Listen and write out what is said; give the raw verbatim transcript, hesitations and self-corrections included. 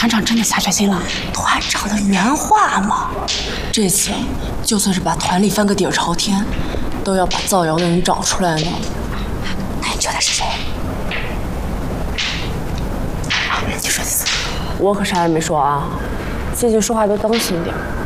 团长真的下决心了？ 团长的原话嘛，这次就算是把团里翻个底儿朝天，都要把造谣的人找出来呢。 那你觉得是谁？啊，你说的是。 我可啥也没说啊，最近说话都当心点。